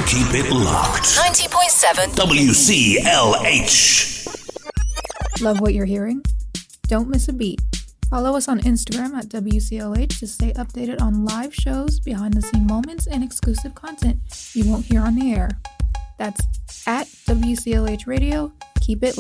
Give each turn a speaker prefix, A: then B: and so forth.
A: Keep it locked.
B: 90.7
A: WCLH.
C: Love what you're hearing? Don't miss a beat. Follow us on Instagram at WCLH to stay updated on live shows, behind-the-scene moments, and exclusive content you won't hear on the air. That's at WCLH Radio. Keep it